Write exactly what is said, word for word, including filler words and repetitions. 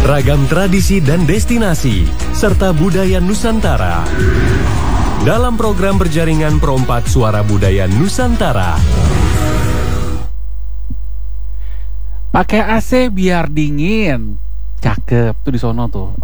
ragam tradisi dan destinasi, serta budaya Nusantara. Dalam program berjaringan Perompak Suara Budaya Nusantara. Pakai A C biar dingin. Cakep tuh di sono tuh.